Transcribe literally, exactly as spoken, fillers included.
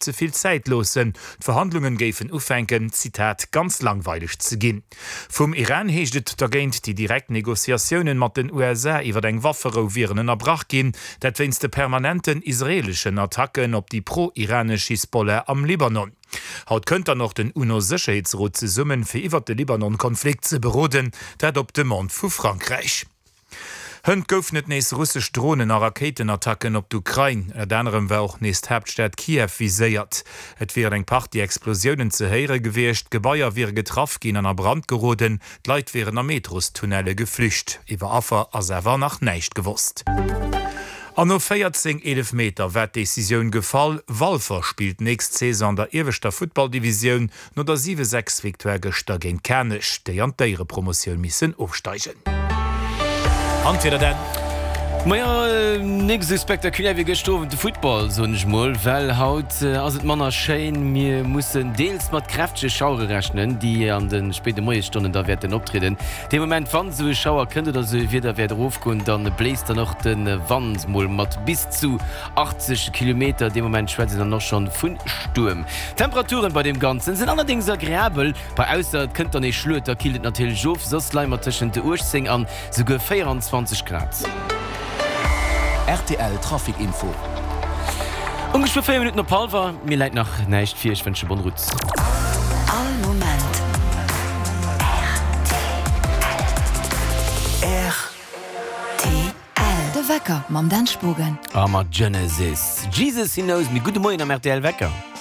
zu viel Zeit losen. Die Verhandlungen gefen ufenken, Zitat, ganz langweilig zu gehen. Vom Iran hechtet dagent die Direktnegoziationen mit den U S A über den Waffenrovieren erbrach gehen, dat wenn's de permanenten israelischen Attacken op die pro-iranische Hisbollah am Libanon. Haut könnt er noch den U N O-Sicherheitsrat zu summen für iwwer den Libanon-Konflikt zu beroden, dat op dem Mond vu Frankreich. Hënd gouf net nees russsisch Drohnen a Raketenattacken op d'Ukraine, et anderem war auch neest Hauptstadt Kiew viséiert. Et wär eng Part die Explosionen ze heere gewircht, Gebäier wie getraff gin an der Brand geroden, Leiit wären am Metrostunnelle geflücht. Iwer Affer as er war nach neicht gewusst. An no vierzehn elf Meter wär d'Decision gefall, Walfer spielt nächst Saison an der ewegter Footballdivision no der sieben sechs Viktoire gester gegen Kernech, déi an déiere Promotion missen aufsteigen. Entweder denn Maja äh, ni so spektakulär wie gestoven de Football sonch moll, well haut äh, ass et Manner Schein mir mussssen deels mat kräftsche Schaure rechnen, die an den späte Moiestunden da werden optreten. De moment wann so Schauer könnte der se wieder wer ofkun, dann bläst er noch den äh, Wandmoll mat bis zu achtzig Kilometer. De moment schwäze dann noch schon vun Sturm. Temperaturen bei dem ganzen sind allerdings agréabel. Bei ausser könnt er nicht schlöt, da kilet natürlich Jof sosleimer tschen de Urzing an so go vierundzwanzig Grad. R T L Trafikinfo. Ungefähr vier Minuten Pal war mir leid nach neicht vier Schwensche Bonrutz. All Moment. R T L. De Wecker, mam den Spugen. Armer Genesis. Jesus, he knows me. Gute Morgen am R T L Wecker.